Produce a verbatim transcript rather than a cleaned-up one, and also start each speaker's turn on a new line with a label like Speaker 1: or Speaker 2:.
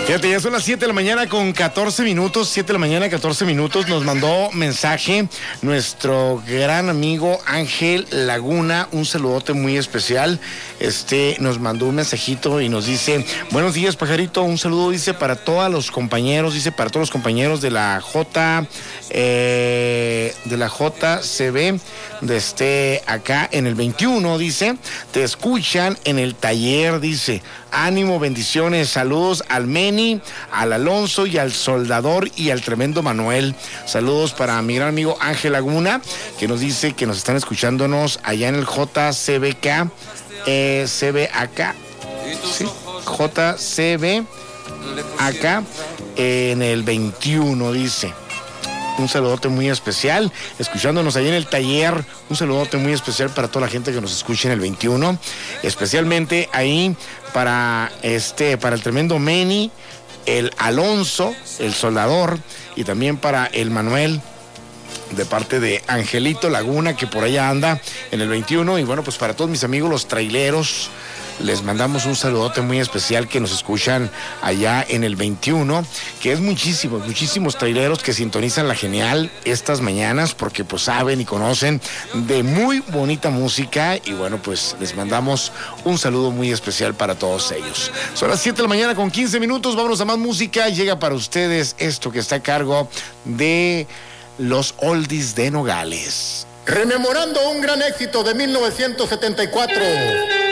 Speaker 1: Fíjate, ya son las siete de la mañana con catorce minutos, siete de la mañana, catorce minutos. Nos mandó mensaje nuestro gran amigo Ángel Laguna, un saludote muy especial. Este nos mandó un mensajito y nos dice: buenos días, pajarito, un saludo, dice, para todos los compañeros, dice, para todos los compañeros de la J, eh, de la J C B, de este, acá en el veintiuno, dice, te escuchan en el taller, dice, ánimo, bendiciones, saludos al Meni, al Alonso y al Soldador y al tremendo Manuel. Saludos para mi gran amigo Ángel Laguna, que nos dice que nos están escuchándonos allá en el J C B K, eh, C B acá, sí, J C B acá en el veintiuno, dice. Un saludote muy especial, escuchándonos ahí en el taller. Un saludote muy especial para toda la gente que nos escucha en el veintiuno, especialmente ahí para este, para el tremendo Meni, el Alonso, el Soldador, y también para el Manuel, de parte de Angelito Laguna, que por allá anda en el veintiuno. Y bueno, pues para todos mis amigos los traileros, les mandamos un saludote muy especial, que nos escuchan allá en el veintiuno, que es muchísimos, muchísimos traileros que sintonizan La Genial estas mañanas, porque pues saben y conocen de muy bonita música. Y bueno, pues les mandamos un saludo muy especial para todos ellos. Son las siete de la mañana con quince minutos, vámonos a más música. Llega para ustedes esto que está a cargo de los Oldies de Nogales.
Speaker 2: Rememorando un gran éxito de mil novecientos setenta y cuatro.